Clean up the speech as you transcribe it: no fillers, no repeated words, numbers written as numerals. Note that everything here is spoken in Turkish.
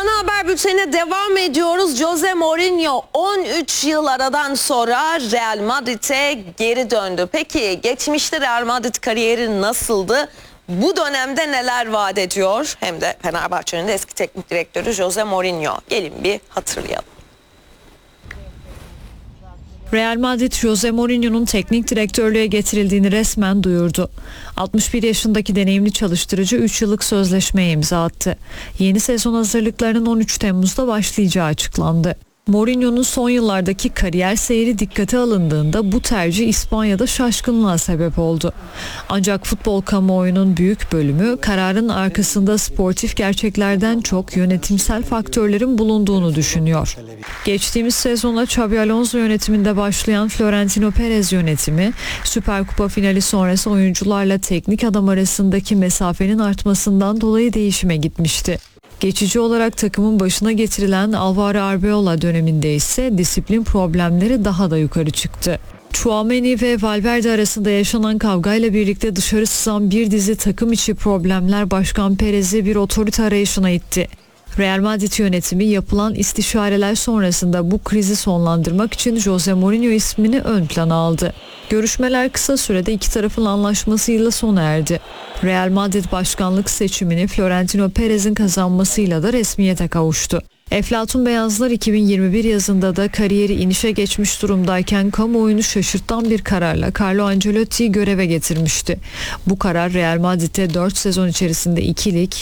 Ana Haber Bülteni'ne devam ediyoruz. Jose Mourinho 13 yıl aradan sonra Real Madrid'e geri döndü. Peki geçmişte Real Madrid kariyeri nasıldı? Bu dönemde neler vaat ediyor? Hem de Fenerbahçe'nin de eski teknik direktörü Jose Mourinho. Gelin bir hatırlayalım. Real Madrid, Jose Mourinho'nun teknik direktörlüğe getirildiğini resmen duyurdu. 61 yaşındaki deneyimli çalıştırıcı 3 yıllık sözleşmeye imza attı. Yeni sezon hazırlıklarının 13 Temmuz'da başlayacağı açıklandı. Mourinho'nun son yıllardaki kariyer seyri dikkate alındığında bu tercih İspanya'da şaşkınlığa sebep oldu. Ancak futbol kamuoyunun büyük bölümü kararın arkasında sportif gerçeklerden çok yönetimsel faktörlerin bulunduğunu düşünüyor. Geçtiğimiz sezona Xabi Alonso yönetiminde başlayan Florentino Perez yönetimi, Süper Kupa finali sonrası oyuncularla teknik adam arasındaki mesafenin artmasından dolayı değişime gitmişti. Geçici olarak takımın başına getirilen Alvaro Arbeloa döneminde ise disiplin problemleri daha da yukarı çıktı. Tchouaméni ve Valverde arasında yaşanan kavgayla birlikte dışarı sızan bir dizi takım içi problemler Başkan Perez'i bir otorite arayışına itti. Real Madrid yönetimi yapılan istişareler sonrasında bu krizi sonlandırmak için Jose Mourinho ismini ön plana aldı. Görüşmeler kısa sürede iki tarafın anlaşmasıyla sona erdi. Real Madrid başkanlık seçimini Florentino Perez'in kazanmasıyla da resmiyete kavuştu. Eflatun Beyazlar 2021 yazında da kariyeri inişe geçmiş durumdayken kamuoyunu şaşırtan bir kararla Carlo Ancelotti'yi göreve getirmişti. Bu karar Real Madrid'e 4 sezon içerisinde 2 lig,